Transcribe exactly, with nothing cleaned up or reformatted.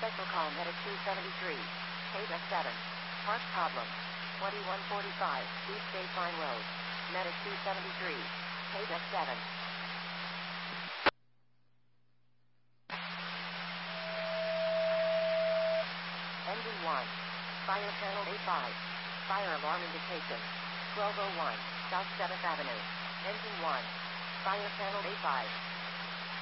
Special call Medic two seventy-three. Payback seven. Park problem. twenty-one forty-five East Baseline Road. Medic two seventy-three. Payback seven. Engine one. Fire channel A five. Fire alarm indication. twelve oh one South seventh Avenue. Engine one. Fire channel A five.